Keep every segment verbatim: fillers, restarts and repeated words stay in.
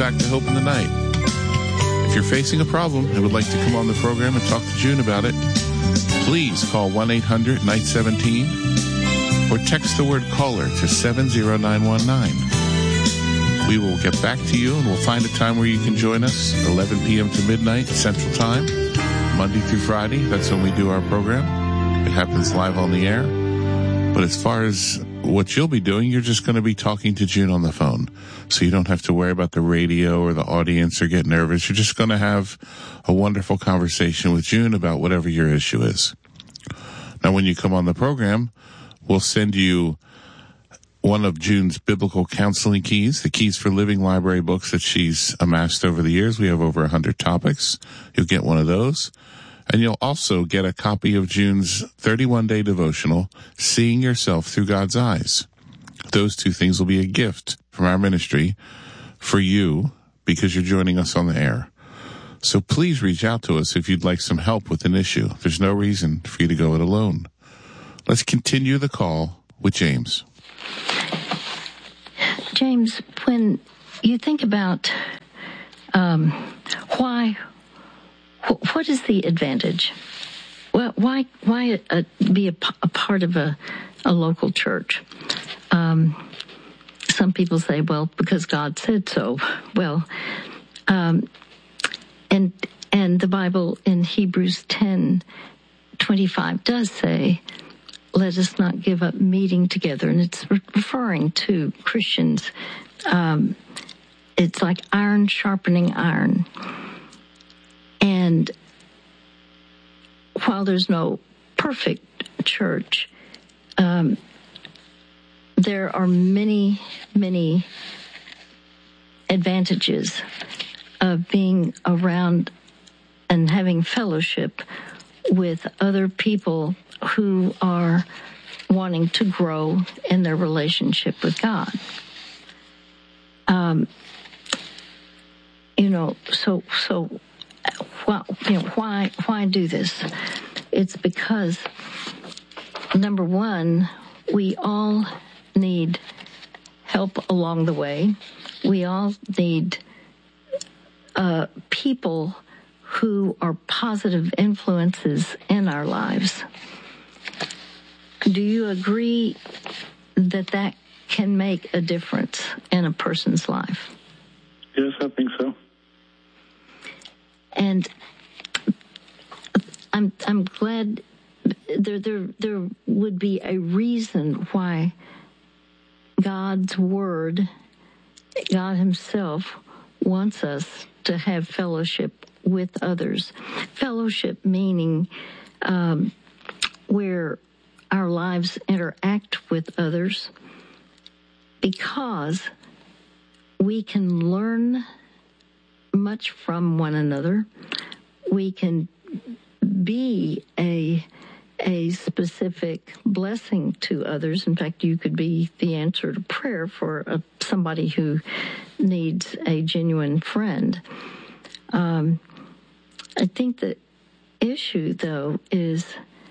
back to Hope in the Night. If you're facing a problem and would like to come on the program and talk to June about it, please call one eight hundred night seventeen or text the word caller to seven zero nine one nine. We will get back to you and we'll find a time where you can join us, eleven p.m. to midnight Central Time, Monday through Friday. That's when we do our program. It happens live on the air. But as far as what you'll be doing, you're just going to be talking to June on the phone. So you don't have to worry about the radio or the audience or get nervous. You're just going to have a wonderful conversation with June about whatever your issue is. Now, when you come on the program, we'll send you one of June's biblical counseling keys, the Keys for Living library books that she's amassed over the years. We have over one hundred topics. You'll get one of those. And you'll also get a copy of June's thirty-one day devotional, Seeing Yourself Through God's Eyes. Those two things will be a gift from our ministry for you because you're joining us on the air. So please reach out to us if you'd like some help with an issue. There's no reason for you to go it alone. Let's continue the call with James. James, when you think about um, why... what is the advantage? Well, why why uh, be a, a part of a, a local church? Um, some people say, well, because God said so. Well, um, and and the Bible in Hebrews ten twenty-five does say, let us not give up meeting together. And it's re- referring to Christians. Um, it's like iron sharpening iron. And while there's no perfect church, um, there are many, many advantages of being around and having fellowship with other people who are wanting to grow in their relationship with God. Um, you know, so so. Well, you know, why why do this? It's because, number one, we all need help along the way. We all need uh, people who are positive influences in our lives. Do you agree that that can make a difference in a person's life? Yes, I think so. And I'm I'm glad there there there would be a reason why God's Word, God Himself, wants us to have fellowship with others. Fellowship meaning um, where our lives interact with others, because we can learn much from one another. We can be a a specific blessing to others. In fact, you could be the answer to prayer for a, somebody who needs a genuine friend. Um, I think the issue, though, is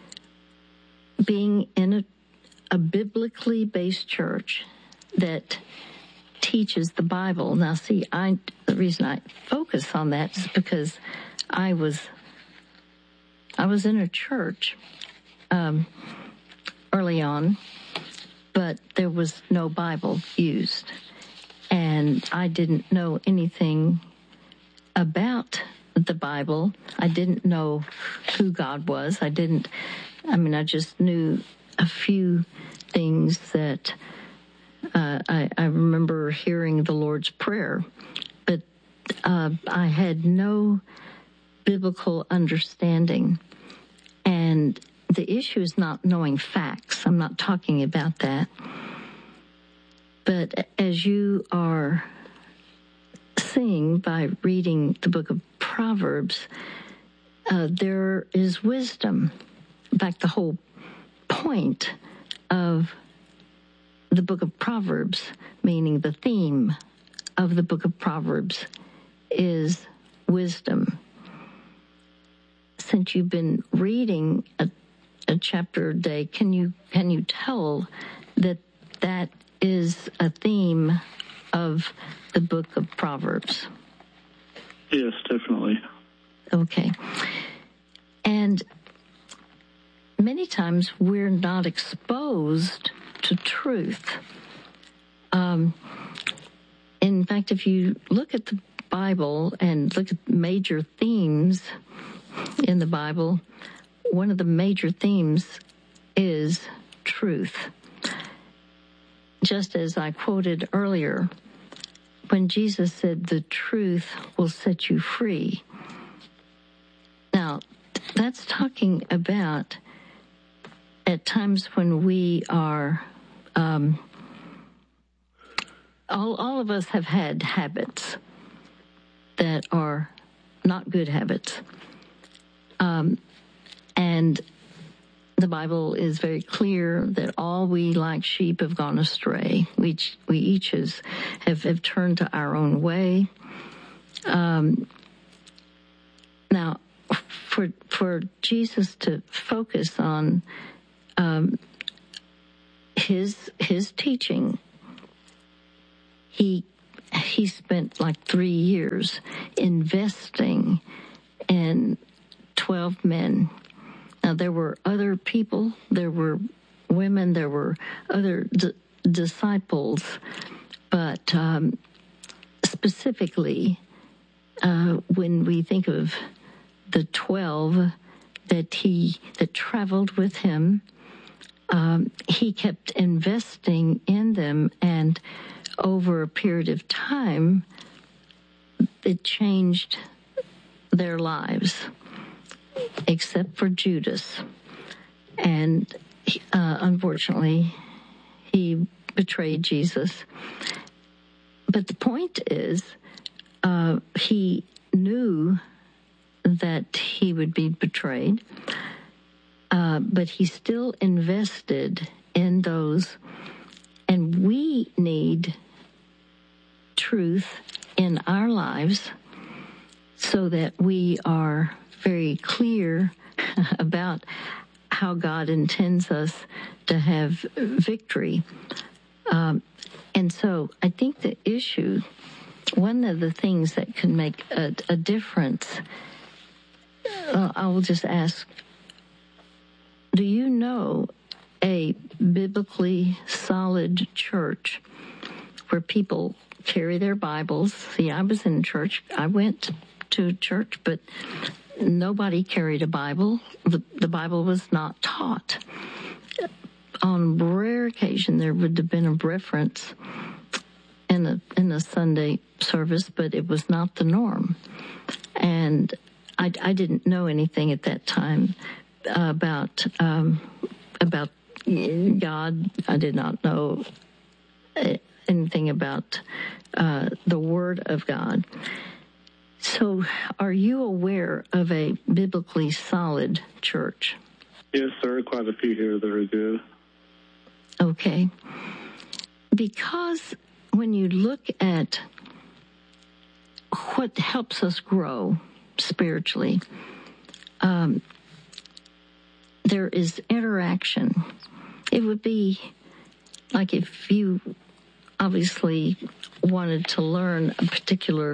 being in a, a biblically based church that teaches the Bible. Now, see, I the reason I focus on that is because I was I was in a church um, early on, but there was no Bible used, and I didn't know anything about the Bible. I didn't know who God was. I didn't. I mean, I just knew a few things that. Uh, I, I remember hearing the Lord's Prayer, but uh, I had no biblical understanding. And the issue is not knowing facts. I'm not talking about that. But as you are seeing by reading the book of Proverbs, uh, there is wisdom. In fact, the whole point of the book of Proverbs, meaning the theme of the book of Proverbs, is wisdom. Since you've been reading a, a chapter a day, can you can you tell that that is a theme of the book of Proverbs? Yes, definitely. Okay. And many times we're not exposed to truth. Um, in fact, if you look at the Bible and look at major themes in the Bible, one of the major themes is truth. Just as I quoted earlier, when Jesus said, "The truth will set you free." Now, that's talking about at times when we are, um, all, all of us have had habits that are not good habits. Um, and the Bible is very clear that all we like sheep have gone astray. We each, we each has, have, have turned to our own way. Um, now, for for Jesus to focus on um, his his teaching, he he spent like three years investing in twelve men. Now, there were other people, there were women, there were other d- disciples, but um, specifically, uh, when we think of the twelve that he that traveled with him, um, he kept investing in them, and over a period of time, it changed their lives, except for Judas. And uh, unfortunately, he betrayed Jesus. But the point is, uh, he knew that he would be betrayed, uh, but he still invested in those. And we need truth in our lives so that we are very clear about how God intends us to have victory. Um, and so I think the issue, one of the things that can make a, a difference, uh, I will just ask, do you know a biblically solid church where people carry their Bibles? See, I was in church. I went to church, but nobody carried a Bible. The, the Bible was not taught. On rare occasion, there would have been a reference in a in a Sunday service, but it was not the norm. And I, I didn't know anything at that time about um, about God. I did not know anything about uh, the Word of God. So, are you aware of a biblically solid church? Yes, there are quite a few here that are good. Okay. Because when you look at what helps us grow spiritually, um, there is interaction. It would be like if you obviously wanted to learn a particular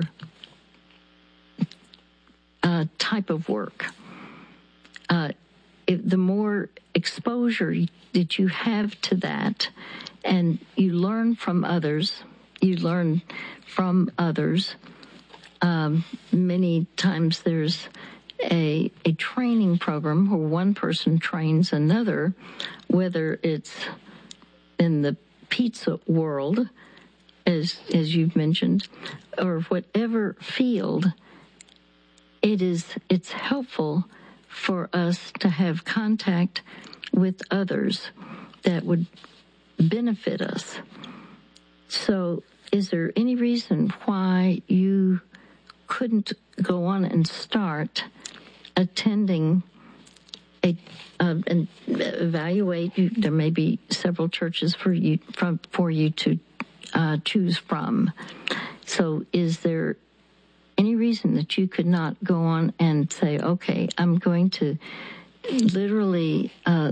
uh, type of work. Uh, if the more exposure that you have to that, and you learn from others, you learn from others. Um, many times there's a a training program where one person trains another, whether it's in the pizza world, as as you've mentioned, or whatever field. It is it's helpful for us to have contact with others that would benefit us. So, is there any reason why you couldn't go on and start attending a uh, and evaluate? You, there may be several churches for you from for you to uh, choose from. So, is there any reason that you could not go on and say, okay, I'm going to literally uh,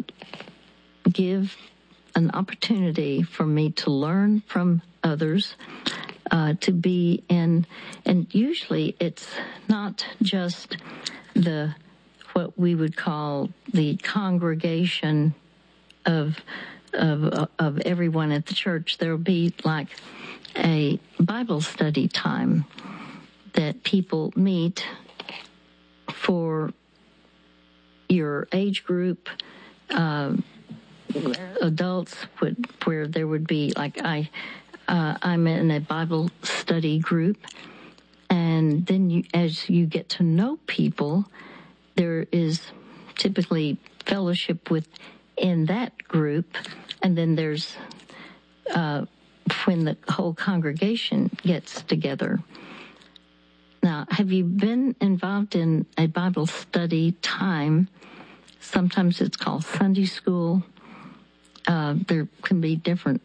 give an opportunity for me to learn from others uh, to be in, and usually it's not just the, what we would call the congregation of, of, of everyone at the church. There'll be like a Bible study time that people meet for your age group, uh, adults would, where there would be like I, uh, I'm in a Bible study group, and then you, as you get to know people, there is typically fellowship within that group, and then there's uh, when the whole congregation gets together. Now, have you been involved in a Bible study time? Sometimes it's called Sunday school. Uh, there can be different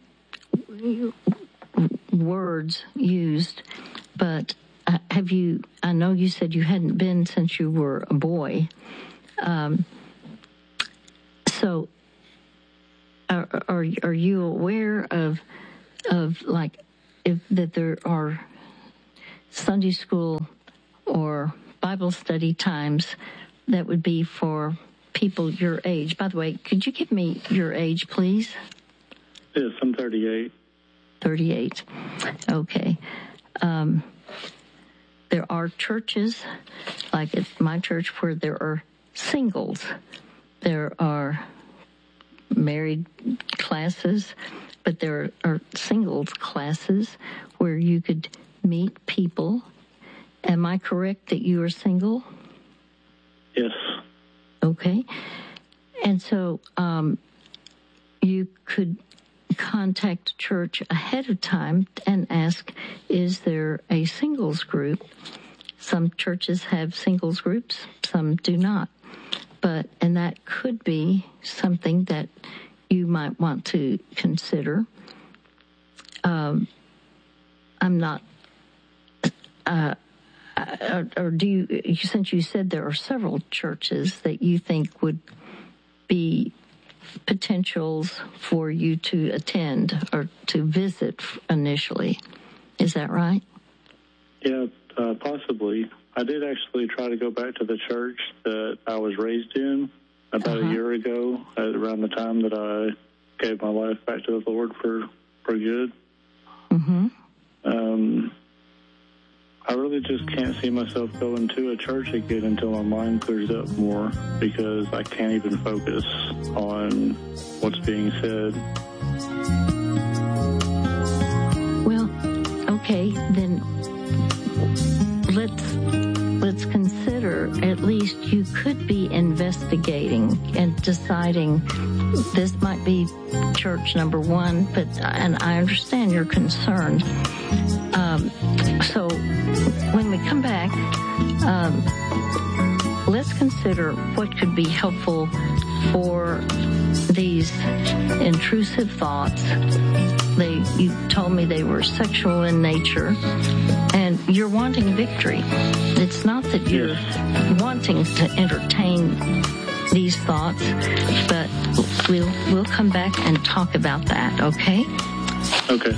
words used, but uh, have you, I know you said you hadn't been since you were a boy. Um, so are, are, are you aware of, of like, if that there are Sunday school or Bible study times that would be for people your age? By the way, could you give me your age, please? Yes, I'm thirty-eight. thirty-eight. Okay. Um, there are churches, like at my church, where there are singles. There are married classes, but there are singles classes where you could meet people. Am I correct that you are single? Yes. Okay. And so um, you could contact church ahead of time and ask, is there a singles group? Some churches have singles groups, some do not. But, and that could be something that you might want to consider. Um, I'm not, uh, or, or do you, since you said there are several churches that you think would be potentials for you to attend or to visit initially, is that right? Yeah, uh, possibly. I did actually try to go back to the church that I was raised in about uh-huh. a year ago, at around the time that I gave my life back to the Lord for, for good. Mm-hmm. Um, I really just can't see myself going to a church again until my mind clears up more, because I can't even focus on what's being said. Well, okay, then let's let's consider at least you could be investigating and deciding this might be church number one, but and I understand your concern. Um, so when we come back, um, let's consider what could be helpful for these intrusive thoughts. They, you told me they were sexual in nature, and you're wanting victory. It's not that you're wanting to entertain these thoughts, but we'll we'll come back and talk about that, okay? Okay.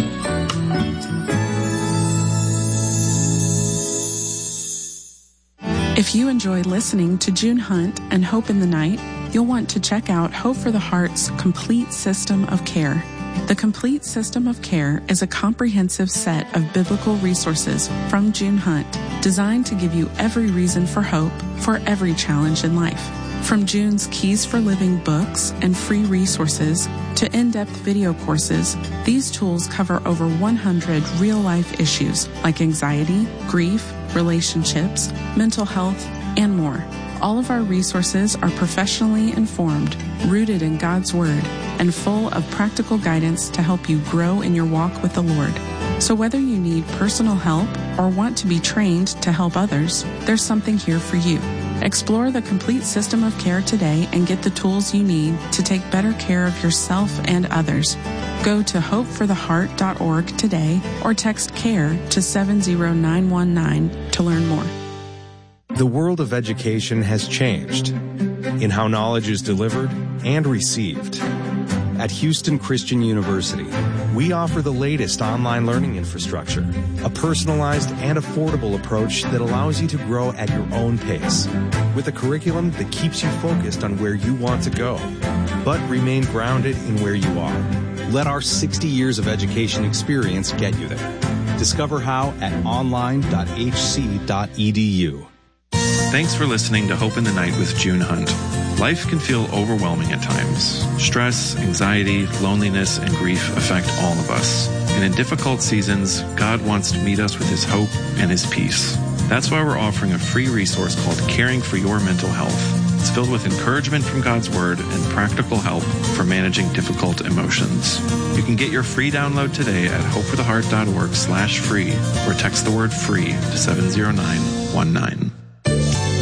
If you enjoy listening to June Hunt and Hope in the Night, you'll want to check out Hope for the Heart's Complete System of Care. The Complete System of Care is a comprehensive set of biblical resources from June Hunt, designed to give you every reason for hope for every challenge in life. From June's Keys for Living books and free resources to in-depth video courses, these tools cover over one hundred real-life issues like anxiety, grief, relationships, mental health, and more. All of our resources are professionally informed, rooted in God's Word, and full of practical guidance to help you grow in your walk with the Lord. So whether you need personal help or want to be trained to help others, there's something here for you. Explore the Complete System of Care today and get the tools you need to take better care of yourself and others. Go to hope for the heart dot org today or text CARE to seven zero nine one nine to learn more. The world of education has changed in how knowledge is delivered and received. At Houston Christian University, we offer the latest online learning infrastructure, a personalized and affordable approach that allows you to grow at your own pace, with a curriculum that keeps you focused on where you want to go, but remain grounded in where you are. Let our sixty years of education experience get you there. Discover how at online dot h c dot e d u. Thanks for listening to Hope in the Night with June Hunt. Life can feel overwhelming at times. Stress, anxiety, loneliness, and grief affect all of us. And in difficult seasons, God wants to meet us with His hope and His peace. That's why we're offering a free resource called Caring for Your Mental Health. It's filled with encouragement from God's Word and practical help for managing difficult emotions. You can get your free download today at hope for the heart dot org slash free or text the word free to seven zero nine one nine.